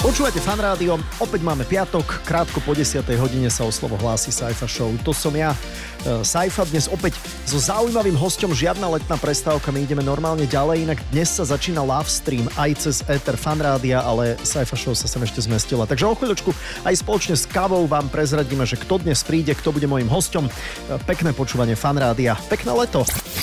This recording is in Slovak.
Počúvate Fan Rádio, opäť máme piatok, krátko po 10. hodine sa o slovo hlási Saifa Show. To som ja, Saifa, dnes opäť so zaujímavým hosťom, žiadna letná prestávka, my ideme normálne ďalej, inak dnes sa začína live stream aj cez éter Fan Rádia, ale Saifa Show sa sem ešte zmestila. Takže o chvíľočku aj spoločne s kávou vám prezradíme, že kto dnes príde, kto bude mojím hosťom. Pekné počúvanie Fan Rádia, pekné leto.